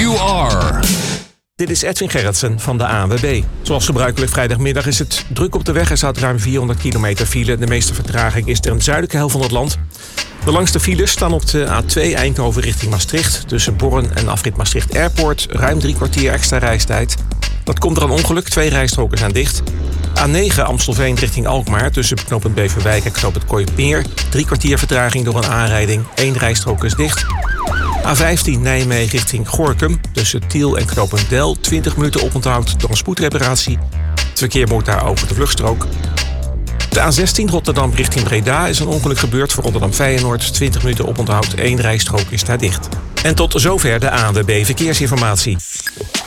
you are. Dit is Edwin Gerritsen van de ANWB. Zoals gebruikelijk vrijdagmiddag is het druk op de weg. Er staat ruim 400 kilometer file. De meeste vertraging is er in de zuidelijke helft van het land. De langste files staan op de A2 Eindhoven richting Maastricht. Tussen Borren en afrit Maastricht Airport. Ruim 3 kwartier extra reistijd. Dat komt door een ongeluk. 2 rijstroken zijn dicht. A9 Amstelveen richting Alkmaar. Tussen knooppunt Beverwijk en knooppunt Kooimeer. 3 kwartier vertraging door een aanrijding. 1 rijstrook is dicht. A15 Nijmegen richting Gorinchem. Tussen Tiel en knooppunt Del. 20 minuten oponthoud door een spoedreparatie. Het verkeer moet daar over de vluchtstrook. De A16 Rotterdam richting Breda is een ongeluk gebeurd voor Rotterdam Feyenoord. 20 minuten oponthoud, 1 rijstrook is daar dicht. En tot zover de ANWB Verkeersinformatie.